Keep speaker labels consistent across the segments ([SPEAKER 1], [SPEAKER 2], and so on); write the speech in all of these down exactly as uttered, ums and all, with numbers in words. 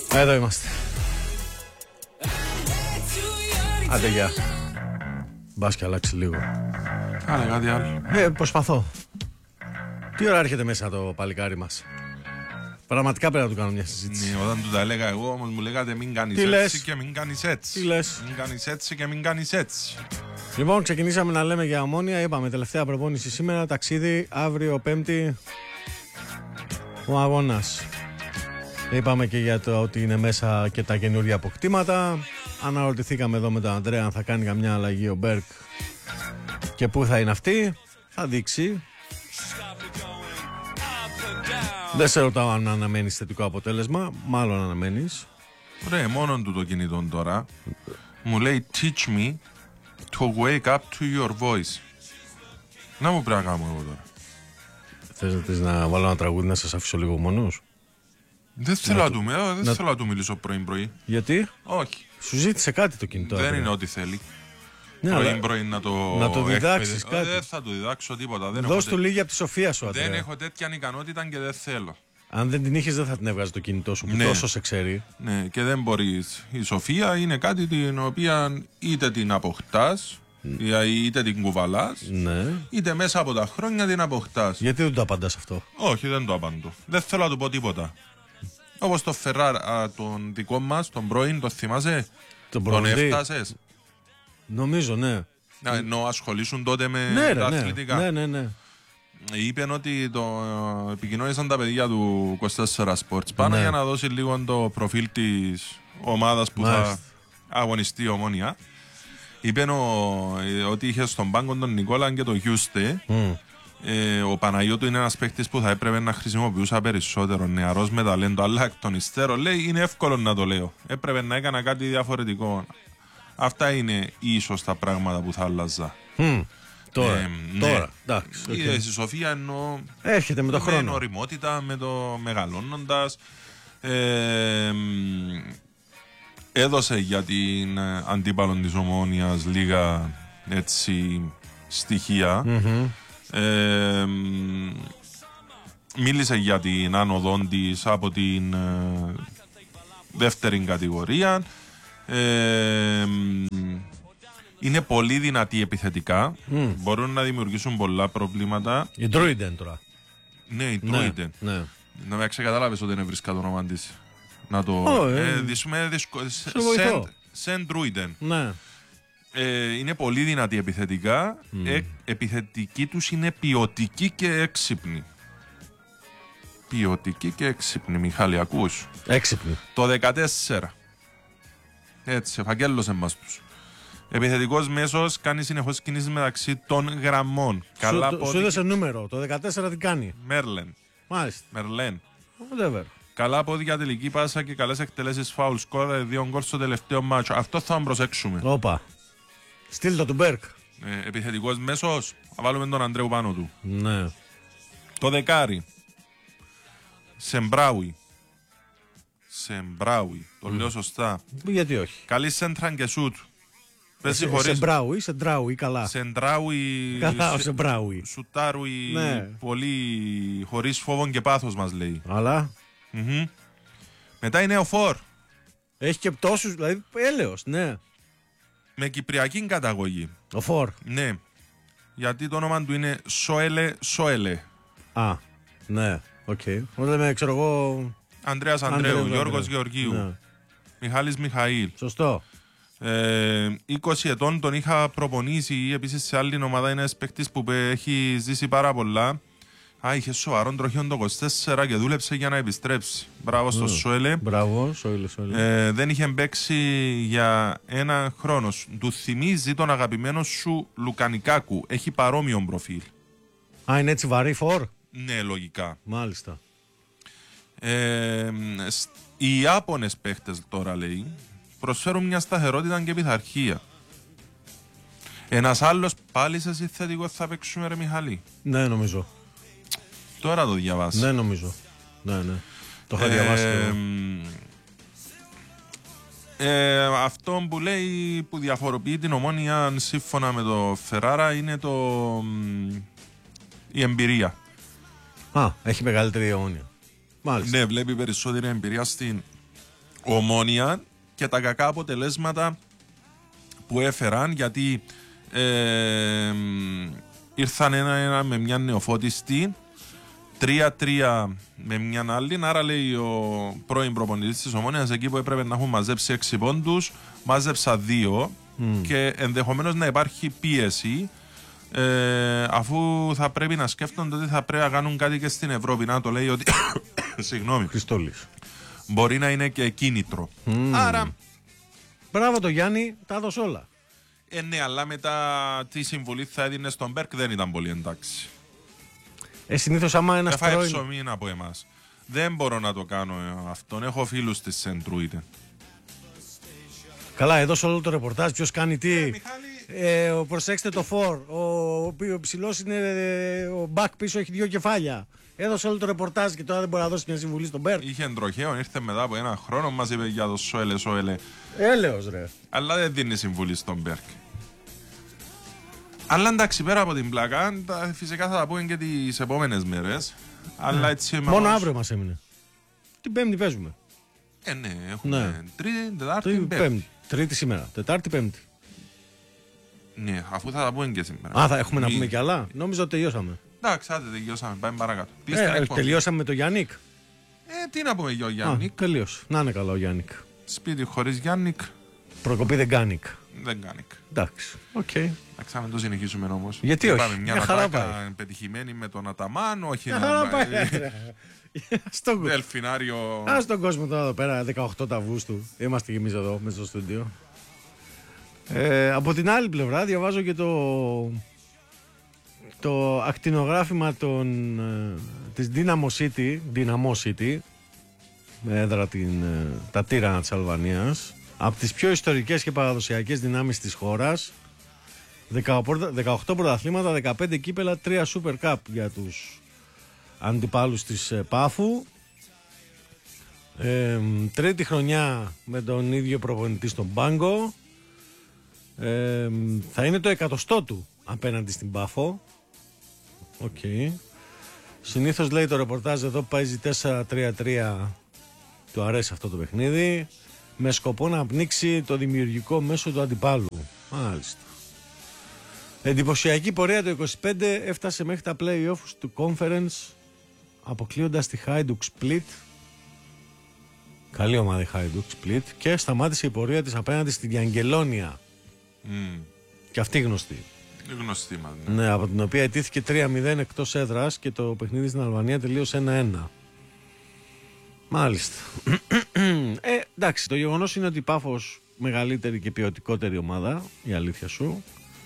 [SPEAKER 1] Εδώ είμαστε. Άντε γεια. Μπας και αλλάξει λίγο.
[SPEAKER 2] Κάνε κάτι άλλο.
[SPEAKER 1] Ε, προσπαθώ. Τι ώρα έρχεται μέσα το παλικάρι μας? Πραγματικά πρέπει να του κάνω μια συζήτηση.
[SPEAKER 2] Ναι, όταν του τα έλεγα εγώ, όμως μου λέγατε μην κάνεις
[SPEAKER 1] Τι
[SPEAKER 2] έτσι
[SPEAKER 1] λες?
[SPEAKER 2] και μην κάνεις έτσι.
[SPEAKER 1] Τι λες?
[SPEAKER 2] Μην κάνεις έτσι και μην κάνεις έτσι.
[SPEAKER 1] Λοιπόν, ξεκινήσαμε να λέμε για Ομόνοια. Είπαμε τελευταία προπόνηση σήμερα. Ταξίδι αύριο Πέμπτη. Ο αγώνας. Είπαμε και για το ότι είναι μέσα και τα καινούργια αποκτήματα. Αναρωτηθήκαμε εδώ με τον Αντρέα αν θα κάνει καμιά αλλαγή ο Μπέρκ και πού θα είναι αυτή. Θα δείξει. Δεν σε ρωτάω αν αναμένεις θετικό αποτέλεσμα. Μάλλον αναμένεις.
[SPEAKER 2] Ρε, μόνον του το κινητό τώρα μου λέει teach me to wake up to your voice. Να μου πρέπει να κάνω εγώ τώρα.
[SPEAKER 1] Θες να, θες να βάλω ένα τραγούδι να σας αφήσω λίγο μόνος?
[SPEAKER 2] Δεν θέλω να του,
[SPEAKER 1] του...
[SPEAKER 2] ε, δεν
[SPEAKER 1] να...
[SPEAKER 2] θέλω να του μιλήσω πρωί-πρωί.
[SPEAKER 1] Γιατί?
[SPEAKER 2] Όχι.
[SPEAKER 1] Σου ζήτησε κάτι το κινητό.
[SPEAKER 2] Δεν
[SPEAKER 1] άκρη.
[SPEAKER 2] είναι ό,τι θέλει.
[SPEAKER 1] Ναι,
[SPEAKER 2] Πρωί-πρωί να το,
[SPEAKER 1] να το διδάξεις
[SPEAKER 2] εκπαιδε...
[SPEAKER 1] κάτι.
[SPEAKER 2] Δεν θα του διδάξω τίποτα. Δεν
[SPEAKER 1] Δώσ'
[SPEAKER 2] έχω...
[SPEAKER 1] του λίγη από τη σοφία σου, Αντρέα.
[SPEAKER 2] Δεν έχω τέτοια ικανότητα και δεν θέλω.
[SPEAKER 1] Αν δεν την είχες δεν θα την έβγαζε το κινητό σου που
[SPEAKER 2] Ναι.
[SPEAKER 1] τόσο σε ξέρει.
[SPEAKER 2] Ναι, και δεν μπορείς. Η σοφία είναι κάτι την οποία είτε την αποκτάς, είτε την κουβαλάς,
[SPEAKER 1] Ναι.
[SPEAKER 2] είτε μέσα από τα χρόνια την αποκτάς.
[SPEAKER 1] Γιατί δεν το απαντάς αυτό?
[SPEAKER 2] Όχι, δεν το απαντώ. Δεν θέλω να του πω τίποτα. Όπως το Φεράρ, τον δικό μας, τον πρώην, το θυμάσαι?
[SPEAKER 1] Τον
[SPEAKER 2] Τον
[SPEAKER 1] προπονητή.
[SPEAKER 2] έφτασες?
[SPEAKER 1] Νομίζω, ναι.
[SPEAKER 2] Να, ενώ ασχολήσουν τότε με
[SPEAKER 1] Ναι,
[SPEAKER 2] τα
[SPEAKER 1] ρε, ναι.
[SPEAKER 2] αθλητικά.
[SPEAKER 1] Ναι, ναι, ναι.
[SPEAKER 2] Είπαν ότι το επικοινώνησαν τα παιδιά του είκοσι τέσσερα Sports πάνω
[SPEAKER 1] Ναι.
[SPEAKER 2] για να δώσει λίγο το προφίλ της ομάδας που
[SPEAKER 1] Μάλιστα.
[SPEAKER 2] θα αγωνιστεί η Ομόνοια. Είπαν ο- ότι είχε στον πάγκο τον Νικόλα και τον Γιούστε.
[SPEAKER 1] Mm.
[SPEAKER 2] Ε, ο Παναγιώτου είναι ένας παίκτης που θα έπρεπε να χρησιμοποιούσα περισσότερο. Νεαρός με ταλέντο, αλλά εκ των υστέρων λέει είναι εύκολο να το λέω. Έπρεπε να έκανα κάτι διαφορετικό. Αυτά είναι ίσως τα πράγματα που θα άλλαζα.
[SPEAKER 1] Mm. Τώρα,
[SPEAKER 2] Ε, ναι.
[SPEAKER 1] τώρα, εντάξει. οκ.
[SPEAKER 2] Η Σοφία εννοώ.
[SPEAKER 1] Έρχεται με το
[SPEAKER 2] Με
[SPEAKER 1] χρόνο.
[SPEAKER 2] οριμότητα, με το μεγαλώνοντας. Ε, μ, έδωσε για την ε, αντίπαλο της Ομόνοιας λίγα έτσι στοιχεία.
[SPEAKER 1] Μμμ.
[SPEAKER 2] Ε, μ, μίλησε για την άνοδο της από την ε, δεύτερη κατηγορία. Ε, μ, είναι πολύ δυνατοί επιθετικά.
[SPEAKER 1] Mm.
[SPEAKER 2] Μπορούν να δημιουργήσουν πολλά προβλήματα.
[SPEAKER 1] Η Druiden τώρα.
[SPEAKER 2] Ναι, η
[SPEAKER 1] Ναι,
[SPEAKER 2] Druiden.
[SPEAKER 1] ναι.
[SPEAKER 2] Να με ξεκατάλαβες ότι δεν βρίσκα το όνομα της. Να το...
[SPEAKER 1] Ω, ε,
[SPEAKER 2] ε, δυσme- δυσκο-
[SPEAKER 1] σε βοηθώ.
[SPEAKER 2] Σεν Druiden.
[SPEAKER 1] Ναι.
[SPEAKER 2] Ε, είναι πολύ δυνατή επιθετικά. Ε, επιθετική τους είναι ποιοτική και έξυπνη. Ποιοτική και έξυπνη, Μιχάλη, ακούς.
[SPEAKER 1] Έξυπνη.
[SPEAKER 2] Το δεκατέσσερα. Έτσι, εφαγγέλωσε μας τους. Επιθετικός μέσος κάνει συνεχώς κινήσεις μεταξύ των γραμμών. Καλά
[SPEAKER 1] Σου, σου
[SPEAKER 2] πόδι...
[SPEAKER 1] έδωσε νούμερο. Το δεκατέσσερα τι κάνει?
[SPEAKER 2] Μέρλεν.
[SPEAKER 1] Μάλιστα.
[SPEAKER 2] Μέρλεν.
[SPEAKER 1] Whatever.
[SPEAKER 2] Καλά πόδια, τελική πάσα και καλές εκτελέσεις φάουλ. Σκόραρε δύο γκολ στο τελευταίο μάτσο. Αυτό θα προσέξουμε.
[SPEAKER 1] Όπα. Στείλ το του Μπέρκ.
[SPEAKER 2] Ε, επιθετικός μέσος, θα βάλουμε τον Αντρέου πάνω του.
[SPEAKER 1] Ναι.
[SPEAKER 2] Το δεκάρι. Σεμπράουι. Σεμπράουι. Το λέω σωστά.
[SPEAKER 1] Γιατί όχι.
[SPEAKER 2] Καλή σέντρα και σούτ. Παίζει
[SPEAKER 1] Σε
[SPEAKER 2] χωρίς.
[SPEAKER 1] μπράουι, σε ντράουι, καλά.
[SPEAKER 2] Σεντράουι.
[SPEAKER 1] Καλά, ο
[SPEAKER 2] σε-
[SPEAKER 1] Σεμπράουι.
[SPEAKER 2] Σουτάρουι.
[SPEAKER 1] Ναι.
[SPEAKER 2] Πολύ χωρίς φόβο και πάθος μας λέει.
[SPEAKER 1] Αλλά
[SPEAKER 2] Μμμ. Μετά είναι ο Φορ.
[SPEAKER 1] έχει και τόσους, δηλαδή έλεος, ναι.
[SPEAKER 2] Με κυπριακή καταγωγή.
[SPEAKER 1] Ο Φορ.
[SPEAKER 2] Ναι. Γιατί το όνομα του είναι Σόελε Σόελε.
[SPEAKER 1] Α, ναι, οκ. Όταν λέμε, ξέρω εγώ,
[SPEAKER 2] Ανδρέας
[SPEAKER 1] Ανδρέου,
[SPEAKER 2] Ανδρέου,
[SPEAKER 1] Ανδρέου.
[SPEAKER 2] Γιώργος Γεωργίου,
[SPEAKER 1] Ναι.
[SPEAKER 2] Μιχάλης Μιχαήλ.
[SPEAKER 1] Σωστό.
[SPEAKER 2] Ε, είκοσι ετών τον είχα προπονήσει. Επίσης σε άλλη ομάδα είναι ένας παίκτης που έχει ζήσει πάρα πολλά. Α, είχε σοβαρόν τροχιόν το είκοσι τέσσερα και δούλεψε για να επιστρέψει. Μπράβο στο Σόελε.
[SPEAKER 1] Μπράβο, Σόιλε, Σόιλε.
[SPEAKER 2] Ε, δεν είχε παίξει για ένα χρόνο. Του θυμίζει τον αγαπημένο σου Λουκανικάκου. Έχει παρόμοιο προφίλ.
[SPEAKER 1] Α, είναι έτσι βαρύ Φορ.
[SPEAKER 2] Ναι, λογικά.
[SPEAKER 1] Μάλιστα.
[SPEAKER 2] Ε, σ- οι Ιάπωνες παίχτες τώρα λέει προσφέρουν μια σταθερότητα και πειθαρχία. Ένας άλλος πάλι σε συνθετικό θα παίξουμε ρε Μιχαλή.
[SPEAKER 1] Ναι, νομίζω.
[SPEAKER 2] Τώρα το διαβάσεις.
[SPEAKER 1] Ναι, νομίζω. Ναι, ναι. Το είχα διαβάσει.
[SPEAKER 2] Ε,
[SPEAKER 1] και εγώ.
[SPEAKER 2] μ, ε, αυτό που λέει που διαφοροποιεί την Ομόνοια σύμφωνα με το Φεράρα είναι το, μ, η εμπειρία.
[SPEAKER 1] Α, έχει μεγαλύτερη αιώνια. Μάλιστα.
[SPEAKER 2] Ναι, βλέπει περισσότερη εμπειρία στην Ομόνια και τα κακά αποτελέσματα που έφεραν, γιατί ε, ήρθαν ένα-ένα με μια νεοφώτιστη, τρία τρία με μια άλλη. Άρα, λέει ο πρώην προπονητής της Ομόνοιας, εκεί που έπρεπε να έχουν μαζέψει έξι πόντους, μάζεψα δύο mm. και ενδεχομένως να υπάρχει πίεση, ε, αφού θα πρέπει να σκέφτονται ότι θα πρέπει να κάνουν κάτι και στην Ευρώπη. Να το λέει ότι. Συγγνώμη.
[SPEAKER 1] Χριστόλης.
[SPEAKER 2] Μπορεί να είναι και κίνητρο. Mm. Άρα.
[SPEAKER 1] Μπράβο το Γιάννη, τα έδωσε όλα.
[SPEAKER 2] Ε, ναι, αλλά μετά τη συμβουλή θα έδινε στον Μπέρκ, δεν ήταν πολύ εντάξει.
[SPEAKER 1] Ε, συνήθως άμα ένας
[SPEAKER 2] πρώην...
[SPEAKER 1] πρώην...
[SPEAKER 2] ψωμί από εμάς. Δεν μπορώ να το κάνω αυτόν. Έχω φίλους της Σεντρούιτε.
[SPEAKER 1] Καλά, έδωσε όλο το ρεπορτάζ. Ποιος κάνει τι.
[SPEAKER 2] Ε, Μιχάλη...
[SPEAKER 1] ε, ο, προσέξτε το φορ. Ο, ο, ο ψηλός είναι. Ο μπακ πίσω έχει δύο κεφάλια. Έδωσε όλο το ρεπορτάζ και τώρα δεν μπορεί να δώσει μια συμβουλή στον Μπέρκ.
[SPEAKER 2] Είχε εντροχαίο, ήρθε μετά από ένα χρόνο, μας είπε για το Σόελε, Σόελε.
[SPEAKER 1] Έλεος ρε.
[SPEAKER 2] Αλλά δεν δίνει συμβουλή στον Μπέρκ. Αλλά εντάξει, πέρα από την πλάκα, φυσικά θα τα πούμε και τις επόμενες μέρες. Αλλά έτσι
[SPEAKER 1] μόνο μας... αύριο μας έμεινε. Την Πέμπτη παίζουμε.
[SPEAKER 2] Ε, ναι, έχουμε ναι. Τρίτη, Τετάρτη,
[SPEAKER 1] Τρίτη,
[SPEAKER 2] Πέμπτη.
[SPEAKER 1] Πέμπτη. Τρίτη σήμερα. Τετάρτη, Πέμπτη.
[SPEAKER 2] Ναι, αφού θα τα πούμε και σήμερα.
[SPEAKER 1] Α, θα έχουμε Μη... να πούμε κι άλλα. Νόμιζα ότι τελειώσαμε.
[SPEAKER 2] Εντάξει, άντε τελειώσαμε. Πάμε παρακάτω.
[SPEAKER 1] Ε, τελειώσαμε με το Γιάννικ.
[SPEAKER 2] Ε, τι να πούμε για ο Γιάννικ.
[SPEAKER 1] Τελείωσε. Να είναι καλά ο Γιάννικ.
[SPEAKER 2] Σπίτι χωρίς Γιάννικ.
[SPEAKER 1] Προκοπή δεν κάνει.
[SPEAKER 2] Δεν κάνει.
[SPEAKER 1] Εντάξει. Οκ. Okay.
[SPEAKER 2] Εντάξει, να μην το συνεχίσουμε όμως.
[SPEAKER 1] Γιατί
[SPEAKER 2] και
[SPEAKER 1] όχι.
[SPEAKER 2] Πάμε μια νατάκα πετυχημένη με τον Αταμάν, όχι
[SPEAKER 1] να πάει. Στον
[SPEAKER 2] Δελφινάριο.
[SPEAKER 1] Α, στον κόσμο τώρα εδώ πέρα, δεκαοκτώ Αυγούστου. Είμαστε κι εμείς εδώ μέσα στο στούντιο. Ε, από την άλλη πλευρά διαβάζω και το το ακτινογράφημα των, της Dynamo City, Dynamo City, με έδρα την, τα τύρανα της Αλβανίας, από τις πιο ιστορικές και παραδοσιακές δυνάμεις της χώρας. δεκαοκτώ πρωταθλήματα, δεκαπέντε κύπελα, τρία Super Cup για τους αντιπάλους της Πάφου. Ε, τρίτη χρονιά με τον ίδιο προπονητή στον πάγκο. Ε, θα είναι το εκατοστό του απέναντι στην Πάφο. Οκ. Okay. Συνήθως, λέει το ρεπορτάζ εδώ, παίζει τέσσερα τρία τρία. Του αρέσει αυτό το παιχνίδι, με σκοπό να πνίξει το δημιουργικό μέσο του αντιπάλου. Μάλιστα. Εντυπωσιακή πορεία το είκοσι πέντε, έφτασε μέχρι τα play-offs του Conference, αποκλείοντας τη Hajduk Split. Καλή ομάδα η Hajduk Split. Και σταμάτησε η πορεία της απέναντι στη Διαγγελόνια. Mm. Και αυτή γνωστή.
[SPEAKER 2] Γνωστή μας,
[SPEAKER 1] ναι. Ναι, από την οποία αιτήθηκε τρία μηδέν εκτός έδρας και το παιχνίδι στην Αλβανία τελείωσε ένα ένα. Μάλιστα. ε, εντάξει, το γεγονός είναι ότι η Πάφος μεγαλύτερη και ποιοτικότερη ομάδα, η αλήθεια σου.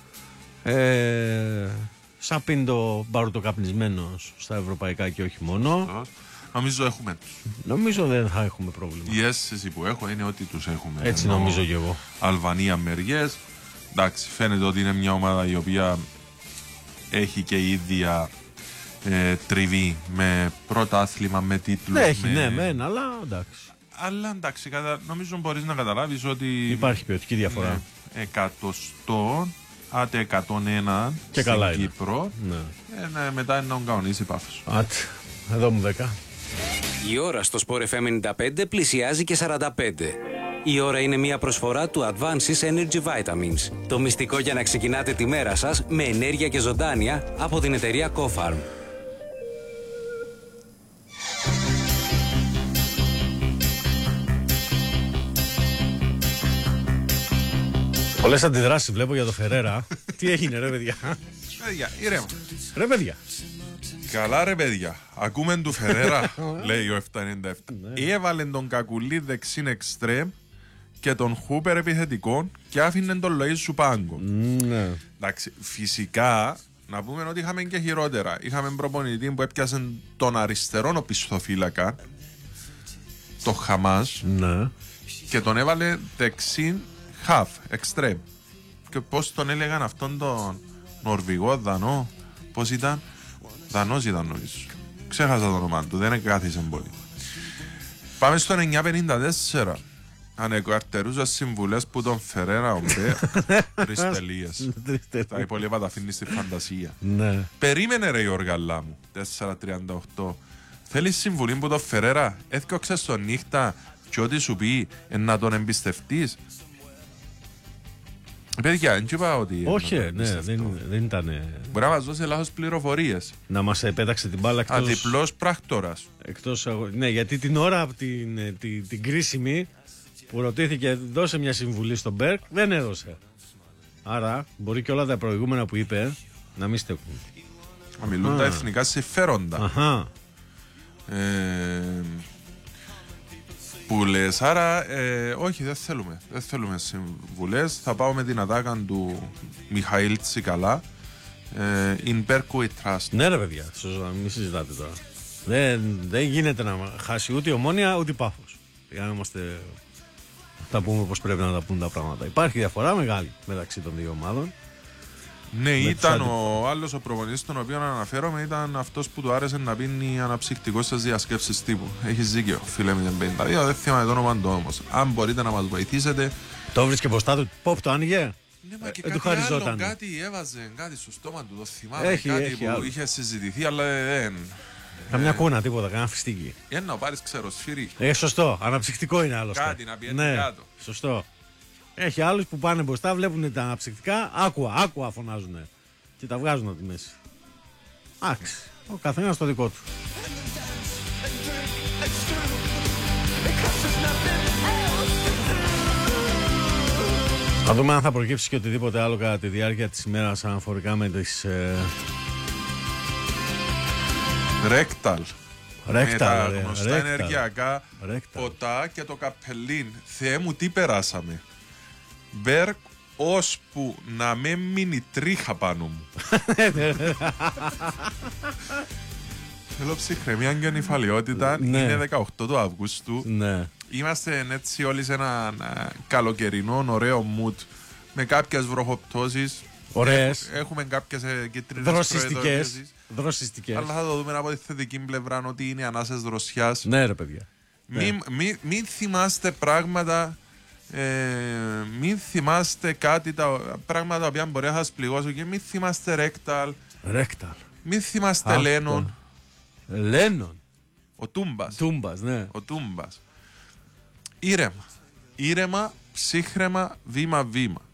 [SPEAKER 1] Ε, σαν πίντο μπαρουτοκαπνισμένος στα ευρωπαϊκά και όχι μόνο.
[SPEAKER 2] Νομίζω έχουμε.
[SPEAKER 1] Νομίζω δεν θα έχουμε πρόβλημα.
[SPEAKER 2] Η αίσθηση που έχω είναι ότι τους έχουμε.
[SPEAKER 1] Έτσι ενώ νομίζω και εγώ.
[SPEAKER 2] Αλβανία μεριές. Εντάξει, φαίνεται ότι είναι μια ομάδα η οποία έχει και η ίδια ε, τριβή με πρωτάθλημα, με τίτλους.
[SPEAKER 1] Έχει,
[SPEAKER 2] με...
[SPEAKER 1] ναι, μεν, αλλά εντάξει.
[SPEAKER 2] Αλλά εντάξει, κατα... νομίζω μπορείς να καταλάβεις ότι
[SPEAKER 1] υπάρχει ποιοτική διαφορά.
[SPEAKER 2] Ναι, εκατοστό, άτε εκατόν ένα
[SPEAKER 1] και
[SPEAKER 2] στην
[SPEAKER 1] καλά
[SPEAKER 2] Κύπρο.
[SPEAKER 1] Ναι.
[SPEAKER 2] Ε, ναι, μετά είναι να κανονίσει η Πάφος.
[SPEAKER 1] Άτε, εδώ μου δέκα.
[SPEAKER 3] Η ώρα στο Sport εφ εμ ενενήντα πέντε πλησιάζει και σαράντα πέντε. Η ώρα είναι μια προσφορά του Advances Energy Vitamins. Το μυστικό για να ξεκινάτε τη μέρα σας με ενέργεια και ζωντάνια από την εταιρεία Cofarm.
[SPEAKER 1] Πολλές αντιδράσεις βλέπω για το Φερέρα. Τι έγινε ρε παιδιά?
[SPEAKER 2] Παιδιά, ήρεμα.
[SPEAKER 1] Ρε παιδιά.
[SPEAKER 2] Καλά ρε παιδιά. Ακούμε του Φερέρα, λέει ο επτακόσια ενενήντα επτά. Έβαλε τον Κακουλή δεξίν εξτρέμ και τον Χούπερ επιθετικό και άφηνε τον Λοΐζου πάγκο.
[SPEAKER 1] Ναι.
[SPEAKER 2] Εντάξει, φυσικά να πούμε ότι είχαμε και χειρότερα. Είχαμε προπονητή που έπιασε τον αριστερό οπισθοφύλακα, το Χαμάς,
[SPEAKER 1] ναι,
[SPEAKER 2] και τον έβαλε δεξίν half, extreme. Και πώς τον έλεγαν αυτόν τον Νορβηγό, Δανό, πώς ήταν? Δανός ήταν νομίζω. Ξέχασα το όνομα του, δεν εκάθισε πολύ. Πάμε στο εννιακόσια πενήντα τέσσερα. Ανεκαρτερούσα συμβουλές που τον Φερέρα ομπέ. Τρεις τελείες. Τα υπόλοιπα τα αφήνει στη φαντασία.
[SPEAKER 1] Ναι.
[SPEAKER 2] Περίμενε ρε Γιώργα μου. τέσσερα τριάντα οκτώ. Θέλεις συμβουλή που τον Φερέρα? Έθιωξε στο νύχτα και ό,τι σου πει ε, να τον εμπιστευτείς. Παιδιά, δεν είπα ότι.
[SPEAKER 1] Όχι, ναι, δεν, δεν ήταν.
[SPEAKER 2] Μπορεί να μας δώσει λάθος πληροφορίες.
[SPEAKER 1] Να μας επέταξε την μπάλα εκτός.
[SPEAKER 2] Αδιπλός πράκτορας.
[SPEAKER 1] Εκτός, ναι, γιατί την ώρα από την, την, την κρίσιμη που ρωτήθηκε, δώσε μια συμβουλή στον Μπέρκ, δεν έδωσε. Άρα μπορεί και όλα τα προηγούμενα που είπε να μην στεκούν.
[SPEAKER 2] Να μιλούν τα εθνικά συμφέροντα.
[SPEAKER 1] Αχα.
[SPEAKER 2] Ε, που λες, άρα ε, όχι, δεν θέλουμε. Δεν θέλουμε συμβουλές. Θα πάω με την ατάκα του Μιχαήλ Τσικαλά. Ε, in Berk we trust.
[SPEAKER 1] Ναι, ρε παιδιά, σωστά, μην συζητάτε τώρα. Δεν, δεν γίνεται να χάσει ούτε η Ομόνια ούτε η Πάφος. Για να είμαστε. Θα πούμε πως πρέπει να τα πούν τα πράγματα. Υπάρχει διαφορά μεγάλη μεταξύ των δύο ομάδων.
[SPEAKER 2] Ναι, ήταν ο άλλος ο προπονητής τον οποίο αναφέρομαι, ήταν αυτός που του άρεσε να πίνει αναψυκτικό στις διασκέψεις τύπου. Έχεις δίκιο, φίλε μηδέν πενήντα δύο, δεν θυμάμαι το όνομα του όμως. Αν μπορείτε να μας βοηθήσετε.
[SPEAKER 1] Το βρίσκε μπροστά του, πόπ το άνοιγε.
[SPEAKER 2] Ναι, μα και
[SPEAKER 1] ε,
[SPEAKER 2] κάτι άλλο, κάτι έβαζε, κάτι στο στόμα του, το θυμάμαι, έχει, κάτι έχει που άλλο. Είχε συζητηθεί, αλλά δεν...
[SPEAKER 1] Καμιά κούνα, τίποτα, κανένα φιστίκι.
[SPEAKER 2] Για να πάρεις, ξέρω, σφύρι.
[SPEAKER 1] Ε, σωστό, αναψυκτικό είναι άλλωστε.
[SPEAKER 2] Κάτι να πιένει
[SPEAKER 1] ναι,
[SPEAKER 2] κάτω.
[SPEAKER 1] Σωστό. Έχει άλλους που πάνε μπροστά, βλέπουν τα αναψυκτικά, άκουα, άκουα φωνάζουν και τα βγάζουν από τη μέση. Άξι, ο καθένας το δικό του. Θα δούμε αν θα προκύψει και οτιδήποτε άλλο κατά τη διάρκεια της ημέρας αναφορικά με τις... Ε...
[SPEAKER 2] Ρέκταλ.
[SPEAKER 1] Ρέκταλ,
[SPEAKER 2] με τα
[SPEAKER 1] ρε,
[SPEAKER 2] γνωστά
[SPEAKER 1] ρέκταλ.
[SPEAKER 2] ενεργειακά
[SPEAKER 1] Ρέκταλ.
[SPEAKER 2] ποτά και το καπελίν. Θεέ μου, τι περάσαμε. Μπέρκ, ώσπου να με μείνει τρίχα πάνω μου. Θέλω ψυχραιμία και νυφαλιότητα.
[SPEAKER 1] Ναι.
[SPEAKER 2] Είναι δεκαοκτώ του Αυγούστου.
[SPEAKER 1] Ναι.
[SPEAKER 2] Είμαστε έτσι όλοι σε ένα καλοκαιρινό ωραίο mood με κάποιες βροχοπτώσεις.
[SPEAKER 1] Ωραίες.
[SPEAKER 2] Έχουμε κάποιες κίτρινες
[SPEAKER 1] Δροσιστικές.
[SPEAKER 2] προειδοποιήσεις.
[SPEAKER 1] Δροσιστικές.
[SPEAKER 2] Αλλά θα το δούμε από τη θετική πλευρά ότι είναι ανάσες δροσιάς.
[SPEAKER 1] Ναι, ρε παιδιά.
[SPEAKER 2] Μην, μην, μην θυμάστε πράγματα, ε, μην θυμάστε κάτι, τα πράγματα που μπορεί να σας πληγώσουν και μην θυμάστε Ρέκταλ,
[SPEAKER 1] Ρέκταλ.
[SPEAKER 2] μην θυμάστε Λένον.
[SPEAKER 1] Λένον.
[SPEAKER 2] Ο Τούμπας.
[SPEAKER 1] Τούμπας, ναι.
[SPEAKER 2] Ο Τούμπας. Ήρεμα. Ήρεμα, ψύχρεμα, βήμα-βήμα.